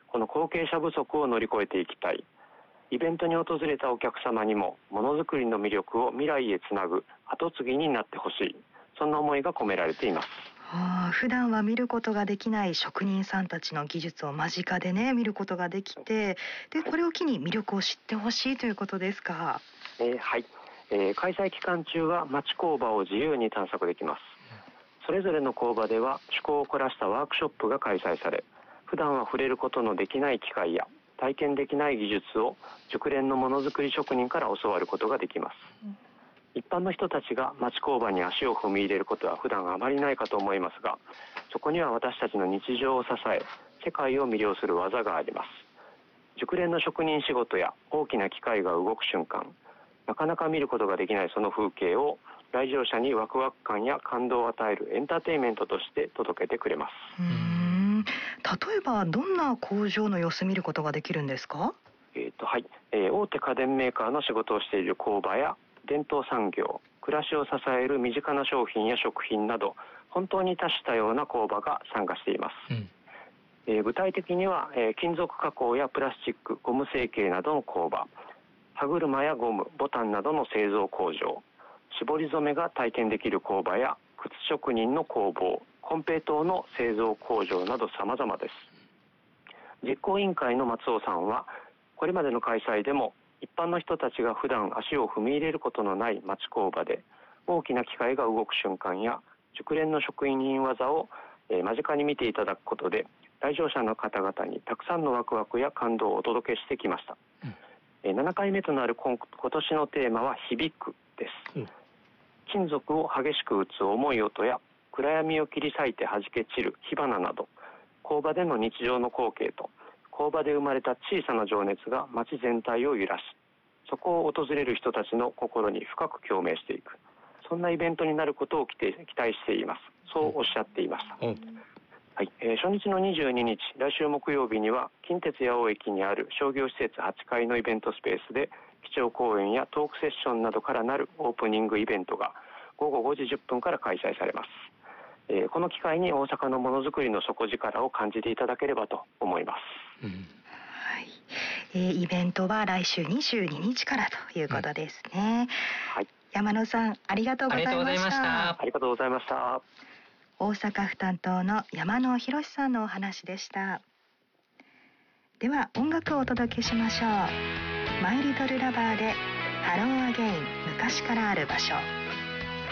この後継者不足を乗り越えていきたい。イベントに訪れたお客様にもものづくりの魅力を未来へつなぐ後継ぎになってほしい、そんな思いが込められています。 普段は見ることができない職人さんたちの技術を間近でね見ることができて、でこれを機に魅力を知ってほしいということですか。 はい、開催期間中は町工場を自由に探索できます。それぞれの工場では趣向を凝らしたワークショップが開催され、普段は触れることのできない機械や体験できない技術を熟練のものづくり職人から教わることができます。一般の人たちが町工場に足を踏み入れることは普段あまりないかと思いますが、そこには私たちの日常を支え世界を魅了する技があります。熟練の職人仕事や大きな機械が動く瞬間、なかなか見ることができないその風景を来場者にワクワク感や感動を与えるエンターテインメントとして届けてくれます。 例えばどんな工場の様子見ることができるんですか？ はい、大手家電メーカーの仕事をしている工場や伝統産業、暮らしを支える身近な商品や食品など本当に多種多様な工場が参加しています。具体的には、金属加工やプラスチック、ゴム成形などの工場、歯車やゴム、ボタンなどの製造工場、絞り染めが体験できる工場や靴職人の工房、コンペイトーの製造工場など様々です。実行委員会の松尾さんは、これまでの開催でも一般の人たちが普段足を踏み入れることのない町工場で大きな機械が動く瞬間や熟練の職人技を間近に見ていただくことで、来場者の方々にたくさんのワクワクや感動をお届けしてきました。7回目となる今年のテーマは響くです。金属を激しく打つ重い音や暗闇を切り裂いて弾け散る火花など、工場での日常の光景と工場で生まれた小さな情熱が街全体を揺らし、そこを訪れる人たちの心に深く共鳴していく、そんなイベントになることを期待しています。そうおっしゃっていました。はい、初日の22日、来週木曜日には近鉄八尾駅にある商業施設8階のイベントスペースで基調講演やトークセッションなどからなるオープニングイベントが午後5時10分から開催されます。この機会に大阪のものづくりの底力を感じていただければと思います。 イベントは来週22日からということですね。はい、山野さんありがとうございました。 ありがとうございました。 大阪府担当の山野博さんのお話でした。では音楽をお届けしましょう。マイリトルラバーでハローアゲイン、昔からある場所。